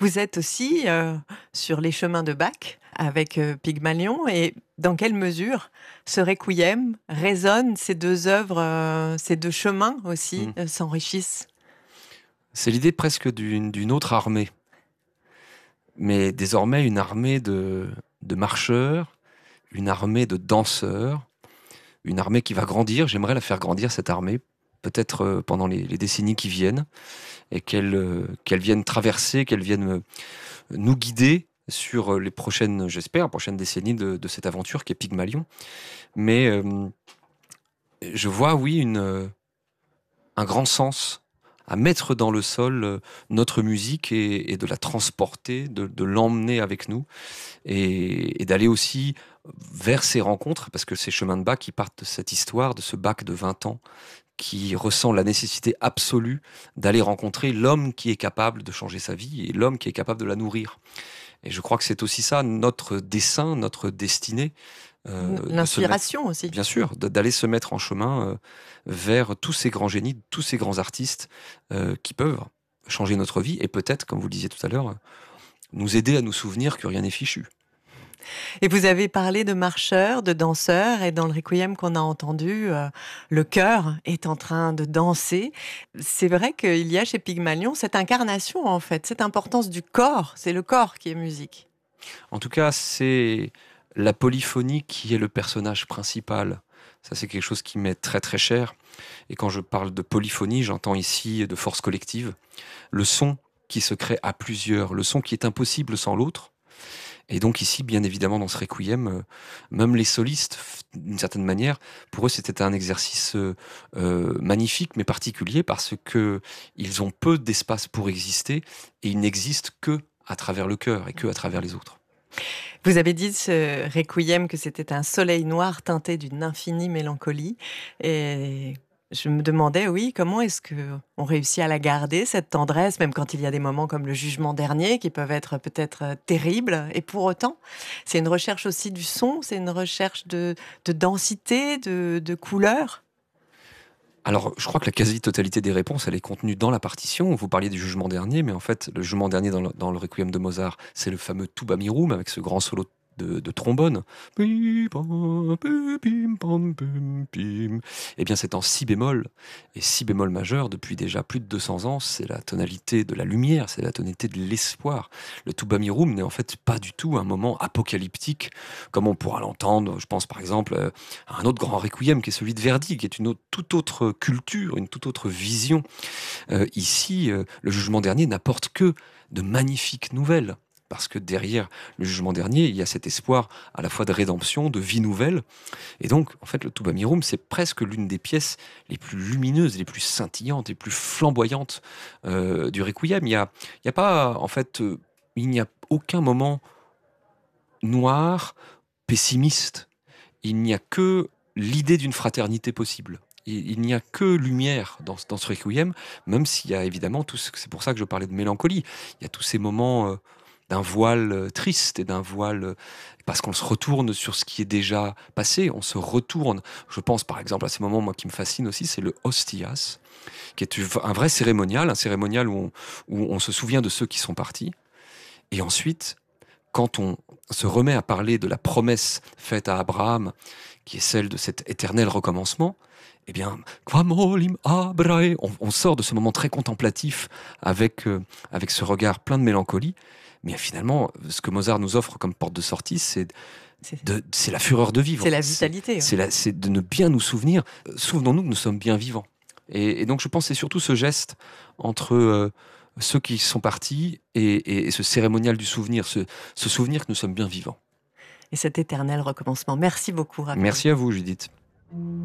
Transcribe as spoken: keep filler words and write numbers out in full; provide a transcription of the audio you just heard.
Vous êtes aussi euh, sur les chemins de Bach avec euh, Pygmalion. Et dans quelle mesure ce requiem résonne, ces deux œuvres, euh, ces deux chemins aussi Mm. euh, s'enrichissent? C'est l'idée presque d'une, d'une autre armée, mais désormais une armée de, de marcheurs, une armée de danseurs, une armée qui va grandir. J'aimerais la faire grandir, cette armée, peut-être euh, pendant les, les décennies qui viennent, et qu'elle euh, qu'elle vienne traverser, qu'elle vienne euh, nous guider sur les prochaines, j'espère, prochaines décennies de, de cette aventure qui est Pygmalion. Mais euh, je vois, oui, une, euh, un grand sens à mettre dans le sol euh, notre musique et, et de la transporter, de, de l'emmener avec nous et, et d'aller aussi vers ces rencontres, parce que ces chemins de Bach qui partent de cette histoire, de ce Bach de vingt ans, qui ressent la nécessité absolue d'aller rencontrer l'homme qui est capable de changer sa vie et l'homme qui est capable de la nourrir. Et je crois que c'est aussi ça notre dessein, notre destinée. Euh, L'inspiration mettre, aussi. bien sûr, d'aller se mettre en chemin euh, vers tous ces grands génies, tous ces grands artistes euh, qui peuvent changer notre vie et peut-être, comme vous le disiez tout à l'heure, nous aider à nous souvenir que rien n'est fichu. Et vous avez parlé de marcheurs, de danseurs, et dans le requiem qu'on a entendu, euh, le cœur est en train de danser. C'est vrai qu'il y a chez Pygmalion cette incarnation, en fait, cette importance du corps. C'est le corps qui est musique. En tout cas, c'est la polyphonie qui est le personnage principal. Ça, c'est quelque chose qui m'est très très cher. Et quand je parle de polyphonie, j'entends ici de force collective. Le son qui se crée à plusieurs, le son qui est impossible sans l'autre. Et donc ici, bien évidemment, dans ce requiem, euh, même les solistes, d'une certaine manière, pour eux, c'était un exercice euh, euh, magnifique, mais particulier, parce que ils ont peu d'espace pour exister, et ils n'existent que à travers le cœur et que à travers les autres. Vous avez dit de ce requiem que c'était un soleil noir teinté d'une infinie mélancolie. Et je me demandais, oui, comment est-ce qu'on réussit à la garder, cette tendresse, même quand il y a des moments comme le jugement dernier qui peuvent être peut-être terribles. Et pour autant, c'est une recherche aussi du son, c'est une recherche de, de densité, de, de couleur. Alors, je crois que la quasi-totalité des réponses, elle est contenue dans la partition. Vous parliez du jugement dernier, mais en fait, le jugement dernier dans le, dans le Requiem de Mozart, c'est le fameux Tuba Mirum avec ce grand solo de, de trombone. Eh bien, c'est en si bémol, et si bémol majeur depuis déjà plus de deux cents ans. C'est la tonalité de la lumière, c'est la tonalité de l'espoir. Le Tuba Mirum n'est en fait pas du tout un moment apocalyptique, comme on pourra l'entendre. Je pense par exemple à un autre grand requiem qui est celui de Verdi, qui est une autre, toute autre culture, une toute autre vision. Euh, ici, euh, le jugement dernier n'apporte que de magnifiques nouvelles. Parce que derrière le jugement dernier, il y a cet espoir à la fois de rédemption, de vie nouvelle. Et donc, en fait, le Tuba Mirum, c'est presque l'une des pièces les plus lumineuses, les plus scintillantes, les plus flamboyantes euh, du Requiem. Il n'y a, il y a pas, en fait, euh, il n'y a aucun moment noir, pessimiste. Il n'y a que l'idée d'une fraternité possible. Il, il n'y a que lumière dans, dans ce Requiem, même s'il y a évidemment tout ce, c'est pour ça que je parlais de mélancolie. Il y a tous ces moments euh, d'un voile triste et d'un voile parce qu'on se retourne sur ce qui est déjà passé, on se retourne. Je pense par exemple à ces moments moi qui me fascinent aussi, c'est le Hostias, qui est un vrai cérémonial, un cérémonial où on, où on se souvient de ceux qui sont partis, et ensuite quand on se remet à parler de la promesse faite à Abraham, qui est celle de cet éternel recommencement, eh bien, on, on sort de ce moment très contemplatif avec, euh, avec ce regard plein de mélancolie. Mais finalement, ce que Mozart nous offre comme porte de sortie, c'est, de, c'est la fureur de vivre. C'est la vitalité. C'est, ouais. c'est, c'est de ne bien nous souvenir. Souvenons-nous que nous sommes bien vivants. Et, et donc, je pense que c'est surtout ce geste entre euh, ceux qui sont partis et, et, et ce cérémonial du souvenir, ce, ce souvenir que nous sommes bien vivants. Et cet éternel recommencement. Merci beaucoup, Raphaël. Merci à vous, Judith.